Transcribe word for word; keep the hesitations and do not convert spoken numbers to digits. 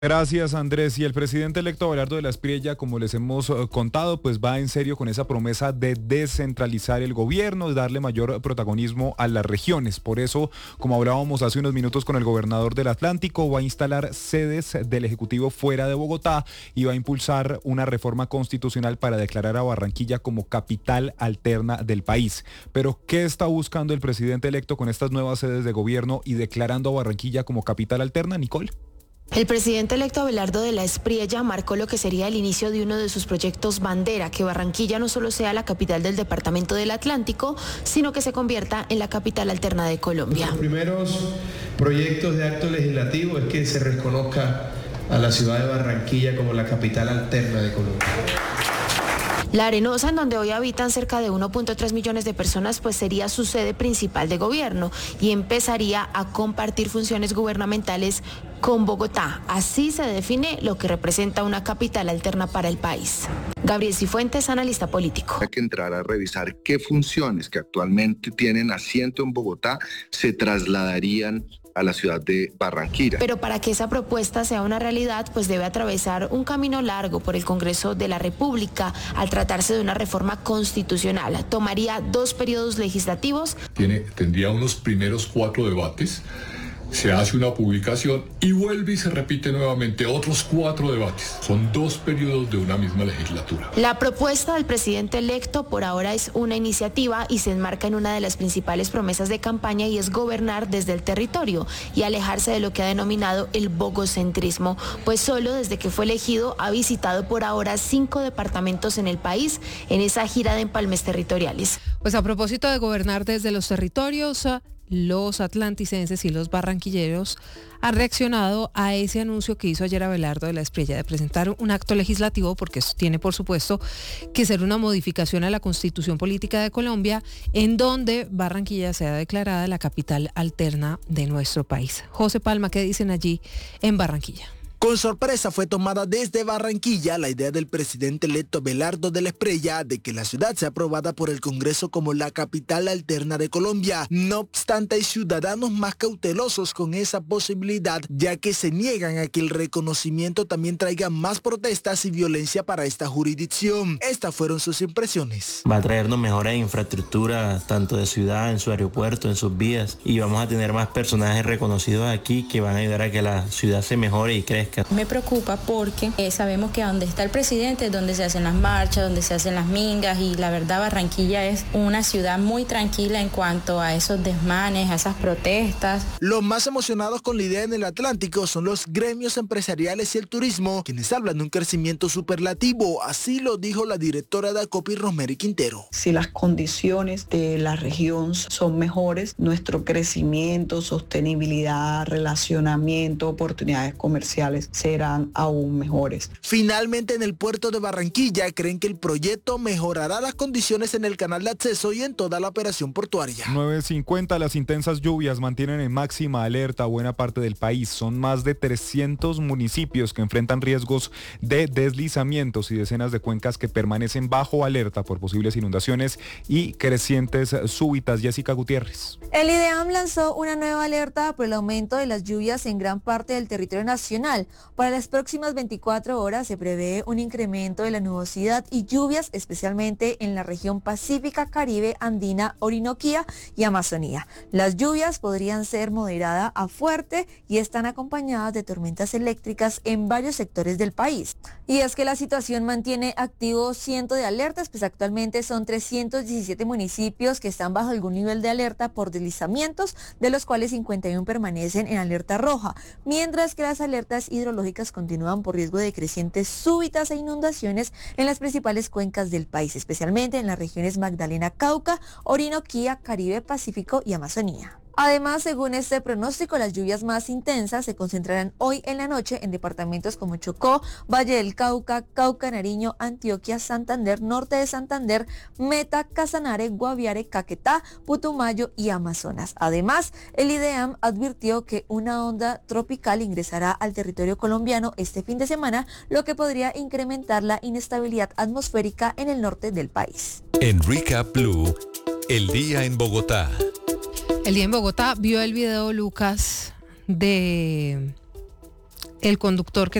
Gracias, Andrés. Y el presidente electo Abelardo de la Espriella, como les hemos eh, contado, pues va en serio con esa promesa de descentralizar el gobierno, de darle mayor protagonismo a las regiones. Por eso, como hablábamos hace unos minutos con el gobernador del Atlántico, va a instalar sedes del Ejecutivo fuera de Bogotá y va a impulsar una reforma constitucional para declarar a Barranquilla como capital alterna del país. Pero, ¿qué está buscando el presidente electo con estas nuevas sedes de gobierno y declarando a Barranquilla como capital alterna, Nicole? El presidente electo Abelardo de la Espriella marcó lo que sería el inicio de uno de sus proyectos bandera, que Barranquilla no solo sea la capital del departamento del Atlántico, sino que se convierta en la capital alterna de Colombia. Los primeros proyectos de acto legislativo es que se reconozca a la ciudad de Barranquilla como la capital alterna de Colombia. La Arenosa, en donde hoy habitan cerca de uno punto tres millones de personas, pues sería su sede principal de gobierno y empezaría a compartir funciones gubernamentales con Bogotá. Así se define lo que representa una capital alterna para el país. Gabriel Cifuentes, analista político. Hay que entrar a revisar qué funciones que actualmente tienen asiento en Bogotá se trasladarían a la ciudad de Barranquilla. Pero para que esa propuesta sea una realidad, pues debe atravesar un camino largo por el Congreso de la República. Al tratarse de una reforma constitucional, tomaría dos periodos legislativos. Tiene, tendría unos primeros cuatro debates. Se hace una publicación y vuelve y se repite nuevamente otros cuatro debates. Son dos periodos de una misma legislatura. La propuesta del presidente electo por ahora es una iniciativa y se enmarca en una de las principales promesas de campaña, y es gobernar desde el territorio y alejarse de lo que ha denominado el bogocentrismo, pues solo desde que fue elegido ha visitado por ahora cinco departamentos en el país en esa gira de empalmes territoriales. Pues a propósito de gobernar desde los territorios, los atlanticenses y los barranquilleros han reaccionado a ese anuncio que hizo ayer Abelardo de la Espriella de presentar un acto legislativo, porque eso tiene por supuesto que ser una modificación a la Constitución Política de Colombia, en donde Barranquilla sea declarada la capital alterna de nuestro país. José Palma, ¿qué dicen allí en Barranquilla? Con sorpresa fue tomada desde Barranquilla la idea del presidente electo Abelardo de la Espriella de que la ciudad sea aprobada por el Congreso como la capital alterna de Colombia. No obstante, hay ciudadanos más cautelosos con esa posibilidad, ya que se niegan a que el reconocimiento también traiga más protestas y violencia para esta jurisdicción. Estas fueron sus impresiones. Va a traernos mejores infraestructura, tanto de ciudad, en su aeropuerto, en sus vías, y vamos a tener más personajes reconocidos aquí que van a ayudar a que la ciudad se mejore y crezca. Me preocupa porque eh, sabemos que donde está el presidente es donde se hacen las marchas, donde se hacen las mingas, y la verdad Barranquilla es una ciudad muy tranquila en cuanto a esos desmanes, a esas protestas. Los más emocionados con la idea en el Atlántico son los gremios empresariales y el turismo, quienes hablan de un crecimiento superlativo. Así lo dijo la directora de ACOPI, Rosemary Quintero. Si las condiciones de la región son mejores, nuestro crecimiento, sostenibilidad, relacionamiento, oportunidades comerciales serán aún mejores. Finalmente, en el puerto de Barranquilla creen que el proyecto mejorará las condiciones en el canal de acceso y en toda la operación portuaria. nueve cincuenta, las intensas lluvias mantienen en máxima alerta buena parte del país. Son más de trescientos municipios que enfrentan riesgos de deslizamientos y decenas de cuencas que permanecen bajo alerta por posibles inundaciones y crecientes súbitas. Jessica Gutiérrez. El IDEAM lanzó una nueva alerta por el aumento de las lluvias en gran parte del territorio nacional. Para las próximas veinticuatro horas se prevé un incremento de la nubosidad y lluvias, especialmente en la región pacífica, Caribe, Andina, Orinoquía y Amazonía. Las lluvias podrían ser moderada a fuerte y están acompañadas de tormentas eléctricas en varios sectores del país. Y es que la situación mantiene activo cientos de alertas, pues actualmente son trescientos diecisiete municipios que están bajo algún nivel de alerta por deslizamientos, de los cuales cincuenta y uno permanecen en alerta roja, mientras que las alertas hidrológicas continúan por riesgo de crecientes súbitas e inundaciones en las principales cuencas del país, especialmente en las regiones Magdalena, Cauca, Orinoquía, Caribe, Pacífico y Amazonía. Además, según este pronóstico, las lluvias más intensas se concentrarán hoy en la noche en departamentos como Chocó, Valle del Cauca, Cauca, Nariño, Antioquia, Santander, Norte de Santander, Meta, Casanare, Guaviare, Caquetá, Putumayo y Amazonas. Además, el IDEAM advirtió que una onda tropical ingresará al territorio colombiano este fin de semana, lo que podría incrementar la inestabilidad atmosférica en el norte del país. En Recap Blue, el día en Bogotá. El día en Bogotá vio el video, Lucas, de el conductor que